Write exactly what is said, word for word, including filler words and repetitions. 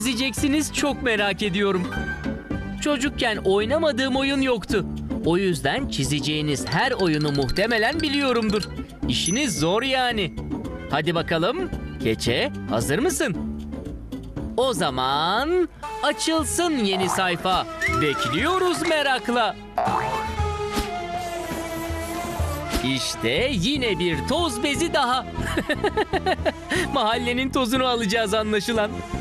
çizeceksiniz çok merak ediyorum. Çocukken oynamadığım oyun yoktu. O yüzden çizeceğiniz her oyunu muhtemelen biliyorumdur. İşiniz zor yani. Hadi bakalım. Keçe, hazır mısın? O zaman açılsın yeni sayfa. Bekliyoruz merakla. İşte yine bir toz bezi daha. Mahallenin tozunu alacağız anlaşılan.